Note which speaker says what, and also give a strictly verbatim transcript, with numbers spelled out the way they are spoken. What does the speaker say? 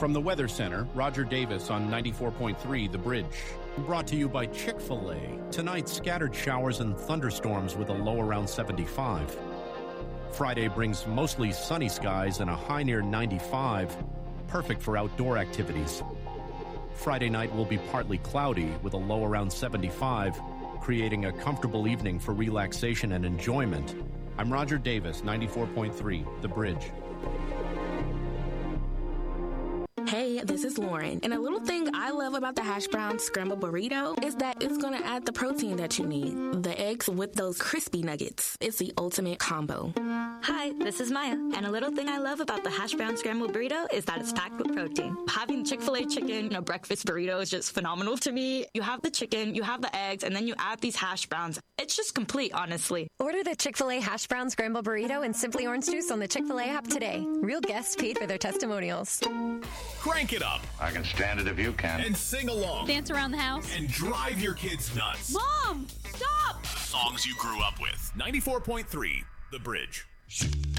Speaker 1: From the Weather Center, Roger Davis on ninety-four point three The Bridge. Brought to you by Chick-fil-A. Tonight, scattered showers and thunderstorms with a low around seventy-five. Friday brings mostly sunny skies and a high near ninety-five, perfect for outdoor activities. Friday night will be partly cloudy with a low around seventy-five, creating a comfortable evening for relaxation and enjoyment. I'm Roger Davis, ninety-four point three The Bridge.
Speaker 2: Hey, this is Lauren, and a little thing I love about the hash brown scramble burrito is that it's going to add the protein that you need. The eggs with those crispy nuggets. It's the ultimate combo.
Speaker 3: Hi, this is Maya, and a little thing I love about the hash brown scramble burrito is that it's packed with protein. Having Chick-fil-A chicken in a breakfast burrito is just phenomenal to me. You have the chicken, you have the eggs, and then you add these hash browns. It's just complete, honestly.
Speaker 4: Order the Chick-fil-A hash brown scramble burrito and Simply Orange Juice on the Chick-fil-A app today. Real guests paid for their testimonials.
Speaker 5: Crank it up.
Speaker 6: I can stand it if you can.
Speaker 5: And sing along.
Speaker 7: Dance around the house.
Speaker 5: And drive your kids nuts.
Speaker 7: Mom, stop!
Speaker 5: Songs you grew up with. ninety-four point three The Bridge.